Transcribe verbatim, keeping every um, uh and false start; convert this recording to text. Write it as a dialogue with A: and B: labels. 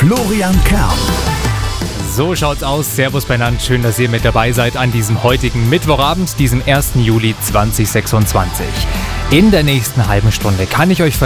A: Florian Kern.
B: So schaut's aus. Servus beieinander. Schön, dass ihr mit dabei seid an diesem heutigen Mittwochabend, diesem ersten Juli zweitausendsechsundzwanzig. In der nächsten halben Stunde kann ich euch